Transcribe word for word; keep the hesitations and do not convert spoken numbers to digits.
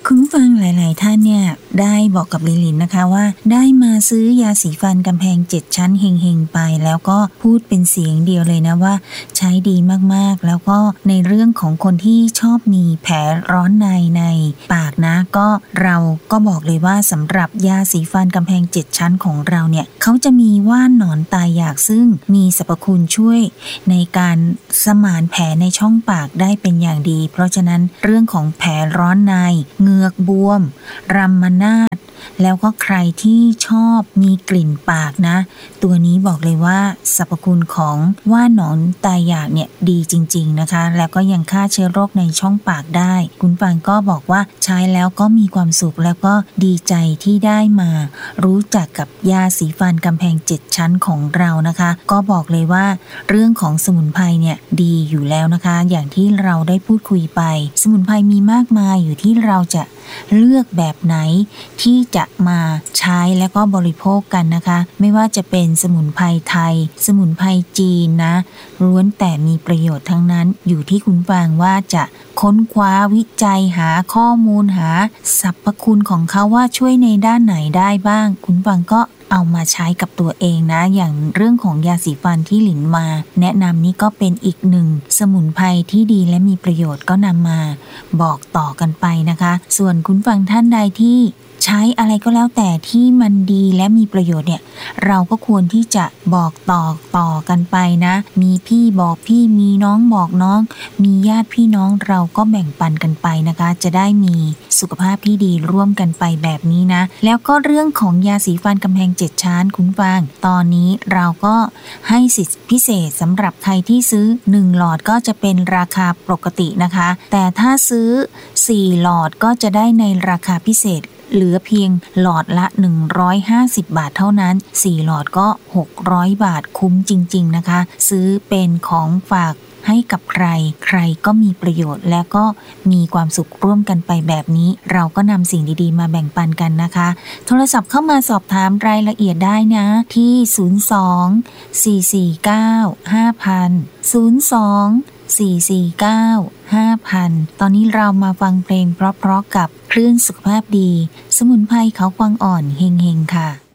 คุณผู้ฟังหลายๆท่านเนี่ยได้บอกกับลิลินนะคะว่าได้มาซื้อยาสีฟันกำแพงเจ็ดชั้นเฮงๆไปแล้วก็พูดเป็นเสียงเดียวเลยนะว่าใช้ดีมากๆแล้วก็ในเรื่องของคนที่ชอบมีแผลร้อนในในปากนะก็เราก็บอกเลยว่าสำหรับยาสีฟันกำแพงเจ็ดชั้นของเราเนี่ยเขาจะมีว่านหนอนตายอยากซึ่งมีสรรพคุณช่วยในการสมานแผลในช่องปากได้เป็นอย่างดีเพราะฉะนั้นเรื่องของแผลร้อนในเหงือกบวมรัมมานาดแล้วก็ใครที่ชอบมีกลิ่นปากนะตัวนี้บอกเลยว่าสรรพคุณของว่านหนอนตายอยากเนี่ยดีจริงๆนะคะแล้วก็ยังฆ่าเชื้อโรคในช่องปากได้คุณฟังก็บอกว่าใช้แล้วก็มีความสุขแล้วก็ดีใจที่ได้มารู้จักกับยาสีฟันกำแพงเจ็ดชั้นของเรานะคะก็บอกเลยว่าเรื่องของสมุนไพรเนี่ยดีอยู่แล้วนะคะอย่างที่เราได้พูดคุยไปสมุนไพรมีมากมายอยู่ที่เราจะเลือกแบบไหนที่จะมาใช้และก็บริโภคกันนะคะไม่ว่าจะเป็นสมุนไพรไทยสมุนไพรจีนนะล้วนแต่มีประโยชน์ทั้งนั้นอยู่ที่คุณฟังว่าจะค้นคว้าวิจัยหาข้อมูลหาสรรพคุณของเขาว่าช่วยในด้านไหนได้บ้างคุณฟังก็เอามาใช้กับตัวเองนะอย่างเรื่องของยาสีฟันที่หลินมาแนะนำนี้ก็เป็นอีกหนึ่งสมุนไพรที่ดีและมีประโยชน์ก็นำมาบอกต่อกันไปนะคะส่วนคุณฟังท่านใดที่ใช้อะไรก็แล้วแต่ที่มันดีและมีประโยชน์เนี่ยเราก็ควรที่จะบอกต่อต่อกันไปนะมีพี่บอกพี่มีน้องบอกน้องมีญาติพี่น้องเราก็แบ่งปันกันไปนะคะจะได้มีสุขภาพที่ดีร่วมกันไปแบบนี้นะแล้วก็เรื่องของยาสีฟันกำแพงเจ็ดชั้นคุณฟังตอนนี้เราก็ให้สิทธิพิเศษสำหรับใครที่ซื้อหนึ่งหลอดก็จะเป็นราคาปกตินะคะแต่ถ้าซื้อสี่หลอดก็จะได้ในราคาพิเศษเหลือเพียงหลอดละหนึ่งร้อยห้าสิบบาทเท่านั้นสี่หลอดก็หกร้อยบาทคุ้มจริงๆนะคะซื้อเป็นของฝากให้กับใครใครก็มีประโยชน์และก็มีความสุขร่วมกันไปแบบนี้เราก็นำสิ่งดีๆมาแบ่งปันกันนะคะโทรศัพท์เข้ามาสอบถามรายละเอียดได้นะที่ศูนย์ สอง สี่ สี่ เก้า ห้า ศูนย์ ศูนย์ สอง สี่ สี่ เก้า ห้า ศูนย์ ตอนนี้เรามาฟังเพลงเพราะๆกับคลื่นสุขภาพดีสมุนไพรเขากวางอ่อนเฮงๆค่ะ